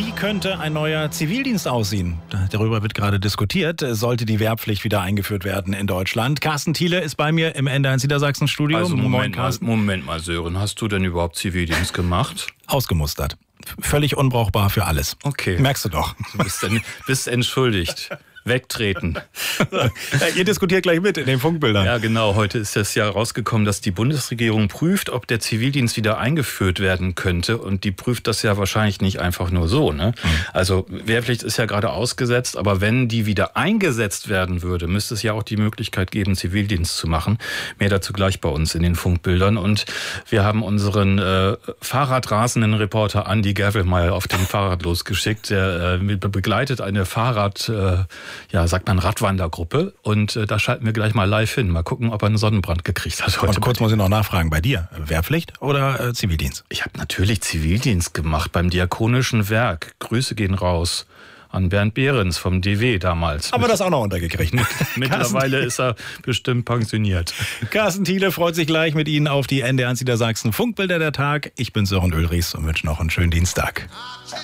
Wie könnte ein neuer Zivildienst aussehen? Darüber wird gerade diskutiert. Sollte die Wehrpflicht wieder eingeführt werden in Deutschland? Carsten Thiele ist bei mir im NDR Niedersachsen-Studio. Also Moment mal, Sören. Hast du denn überhaupt Zivildienst gemacht? Ausgemustert. Völlig unbrauchbar für alles. Okay. Merkst du doch. Du bist entschuldigt. Wegtreten. Ihr diskutiert gleich mit in den Funkbildern. Ja, genau. Heute ist es ja rausgekommen, dass die Bundesregierung prüft, ob der Zivildienst wieder eingeführt werden könnte. Und die prüft das ja wahrscheinlich nicht einfach nur so, ne? Also Wehrpflicht ist ja gerade ausgesetzt, aber wenn die wieder eingesetzt werden würde, müsste es ja auch die Möglichkeit geben, Zivildienst zu machen. Mehr dazu gleich bei uns in den Funkbildern. Und wir haben unseren fahrradrasenden Reporter Andi Gervelmeier auf dem Fahrrad losgeschickt. Der begleitet eine Radwandergruppe. Und da schalten wir gleich mal live hin. Mal gucken, ob er einen Sonnenbrand gekriegt hat heute. Und kurz muss ich noch nachfragen, bei dir, Wehrpflicht oder Zivildienst? Ich habe natürlich Zivildienst gemacht beim Diakonischen Werk. Grüße gehen raus an Bernd Behrens vom DW damals. Aber das auch noch untergekriegt. Mittlerweile ist er bestimmt pensioniert. Carsten Thiele freut sich gleich mit Ihnen auf die NDR Niedersachsen Funkbilder der Tag. Ich bin Sören Ulrichs und wünsche noch einen schönen Dienstag.